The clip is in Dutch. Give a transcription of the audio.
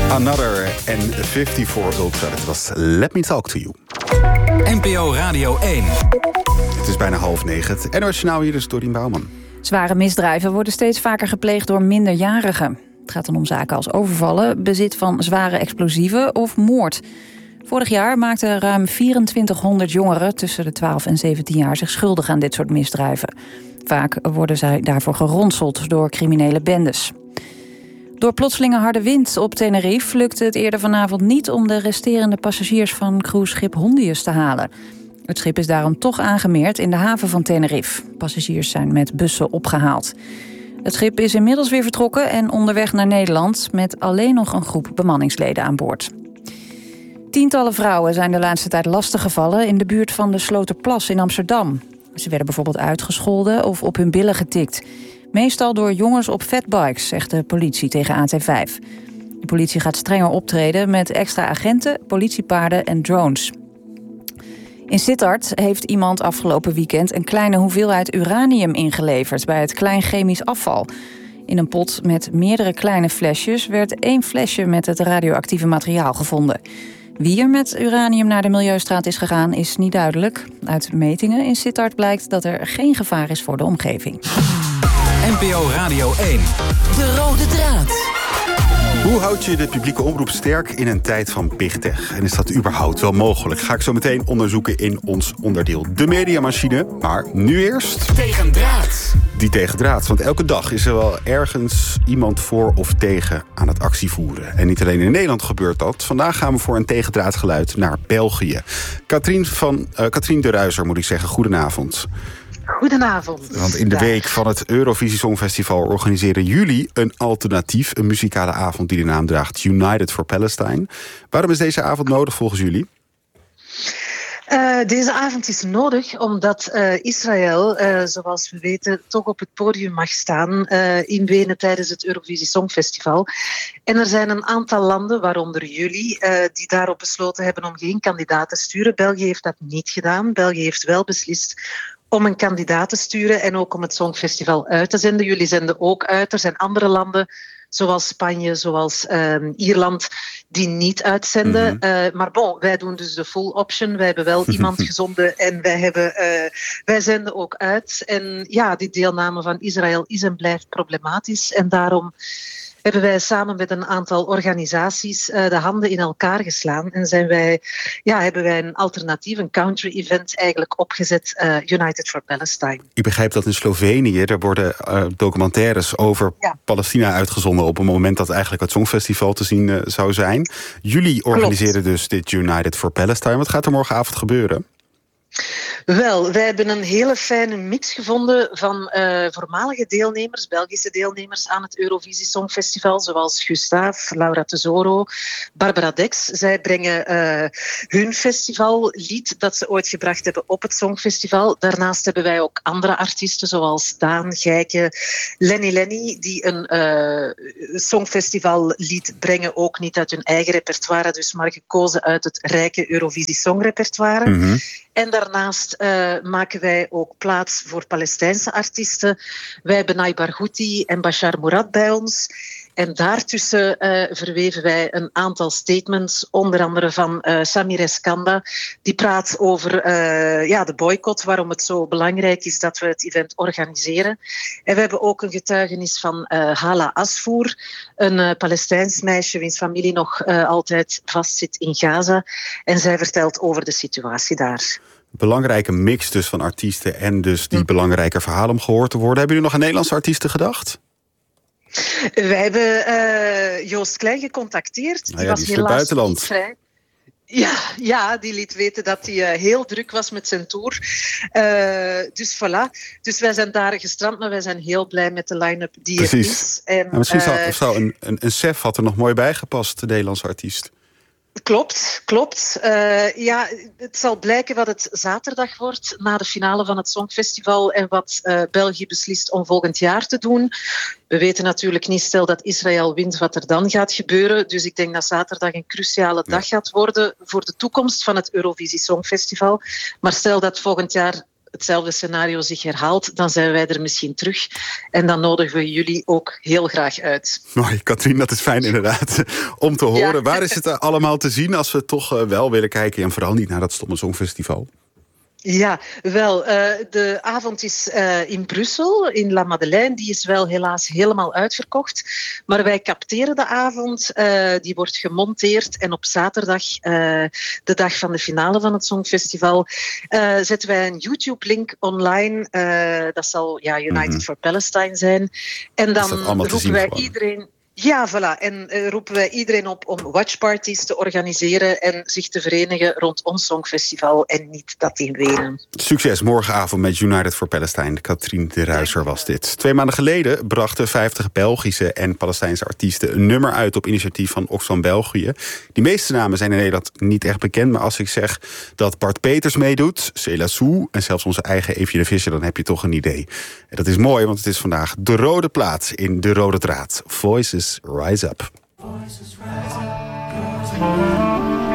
Another en 54 Ultra. Dat was Let Me Talk To You. NPO Radio 1. Het is bijna 8:30. Het NOS Journaal, hier is Dorien Bouwman. Zware misdrijven worden steeds vaker gepleegd door minderjarigen. Het gaat dan om zaken als overvallen, bezit van zware explosieven of moord. Vorig jaar maakten ruim 2400 jongeren tussen de 12 en 17 jaar zich schuldig aan dit soort misdrijven. Vaak worden zij daarvoor geronseld door criminele bendes. Door plotselinge harde wind op Tenerife lukte het eerder vanavond niet om de resterende passagiers van cruiseschip Hondius te halen. Het schip is daarom toch aangemeerd in de haven van Tenerife. Passagiers zijn met bussen opgehaald. Het schip is inmiddels weer vertrokken en onderweg naar Nederland met alleen nog een groep bemanningsleden aan boord. Tientallen vrouwen zijn de laatste tijd lastiggevallen in de buurt van de Sloterplas in Amsterdam. Ze werden bijvoorbeeld uitgescholden of op hun billen getikt. Meestal door jongens op fatbikes, zegt de politie tegen AT5. De politie gaat strenger optreden met extra agenten, politiepaarden en drones. In Sittard heeft iemand afgelopen weekend een kleine hoeveelheid uranium ingeleverd bij het klein chemisch afval. In een pot met meerdere kleine flesjes werd 1 flesje met het radioactieve materiaal gevonden. Wie er met uranium naar de Milieustraat is gegaan is niet duidelijk. Uit metingen in Sittard blijkt dat er geen gevaar is voor de omgeving. NPO Radio 1. De rode draad. Hoe houd je de publieke omroep sterk in een tijd van bigtech? En is dat überhaupt wel mogelijk? Ga ik zo meteen onderzoeken in ons onderdeel De Mediamachine. Maar nu eerst... Tegendraad. Die tegendraad. Want elke dag is er wel ergens iemand voor of tegen aan het actie voeren. En niet alleen in Nederland gebeurt dat. Vandaag gaan we voor een tegendraadgeluid naar België. Katrien de Ruizer, moet ik zeggen. Goedenavond. Goedenavond. Want in de week van het Eurovisie Songfestival organiseren jullie een alternatief, een muzikale avond die de naam draagt United for Palestine. Waarom is deze avond nodig volgens jullie? Deze avond is nodig omdat Israël, zoals we weten, toch op het podium mag staan in Wenen tijdens het Eurovisie Songfestival. En er zijn een aantal landen, waaronder jullie, die daarop besloten hebben om geen kandidaat te sturen. België heeft dat niet gedaan. België heeft wel beslist om een kandidaat te sturen en ook om het Songfestival uit te zenden. Jullie zenden ook uit. Er zijn andere landen, zoals Spanje, zoals Ierland, die niet uitzenden. Maar bon, wij doen dus de full option. Wij hebben wel iemand gezonden en wij zenden ook uit. En ja, die deelname van Israël is en blijft problematisch. En daarom hebben wij samen met een aantal organisaties de handen in elkaar geslaan. En hebben wij een alternatief, een country-event eigenlijk opgezet, United for Palestine. Ik begrijp dat in Slovenië er worden documentaires over Palestina uitgezonden op een moment dat eigenlijk het Songfestival te zien zou zijn. Jullie organiseren dus dit United for Palestine. Wat gaat er morgenavond gebeuren? Wel, wij hebben een hele fijne mix gevonden van voormalige deelnemers, Belgische deelnemers aan het Eurovisie Songfestival, zoals Gustav, Laura Tesoro, Barbara Dex. Zij brengen hun festivallied dat ze ooit gebracht hebben op het Songfestival. Daarnaast hebben wij ook andere artiesten, zoals Daan, Gijke, Lenny, die een Songfestivallied brengen, ook niet uit hun eigen repertoire, dus maar gekozen uit het rijke Eurovisie Songrepertoire. Mm-hmm. En daarnaast maken wij ook plaats voor Palestijnse artiesten. Wij hebben Nay Barghouti en Bashar Murad bij ons. En daartussen verweven wij een aantal statements, onder andere van Samir Eskanda. Die praat over de boycott, waarom het zo belangrijk is dat we het event organiseren. En we hebben ook een getuigenis van Hala Asfour, een Palestijns meisje wiens familie nog altijd vastzit in Gaza. En zij vertelt over de situatie daar. Belangrijke mix dus van artiesten en dus die belangrijke verhalen om gehoord te worden. Hebben jullie nog aan Nederlandse artiesten gedacht? Wij hebben Joost Klein gecontacteerd. Die was die is helaas buitenland. niet vrij. Ja, die liet weten dat hij heel druk was met zijn tour. Dus voilà. Dus wij zijn daar gestrand, maar wij zijn heel blij met de line-up die er is. En, misschien zou een Sef had er nog mooi bij gepast, de Nederlandse artiest. Klopt. Het zal blijken wat het zaterdag wordt na de finale van het Songfestival en wat België beslist om volgend jaar te doen. We weten natuurlijk niet, stel dat Israël wint, wat er dan gaat gebeuren. Dus ik denk dat zaterdag een cruciale dag gaat worden voor de toekomst van het Eurovisie Songfestival. Maar stel dat volgend jaar hetzelfde scenario zich herhaalt, dan zijn wij er misschien terug. En dan nodigen we jullie ook heel graag uit. Mooi, Katrien, dat is fijn inderdaad om te horen. Ja. Waar is het allemaal te zien als we toch wel willen kijken en vooral niet naar dat stomme Songfestival? Ja, wel. De avond is in Brussel, in La Madeleine. Die is wel helaas helemaal uitverkocht. Maar wij capteren de avond. Die wordt gemonteerd. En op zaterdag, de dag van de finale van het Songfestival, zetten wij een YouTube-link online. Dat zal United for Palestine zijn. En dan roepen wij iedereen... Ja, voilà. En roepen wij iedereen op om watchparties te organiseren en zich te verenigen rond ons Songfestival en niet dat in Wenen. Succes morgenavond met United for Palestine. Katrien de Ruijser was dit. 2 maanden geleden brachten 50 Belgische en Palestijnse artiesten een nummer uit op initiatief van Oxfam België. Die meeste namen zijn in Nederland niet echt bekend, maar als ik zeg dat Bart Peters meedoet, Céla Sou en zelfs onze eigen Eefje de Visser, dan heb je toch een idee. En dat is mooi, want het is vandaag de rode plaat in de rode draad. Voices Rise Up. Voices rise up.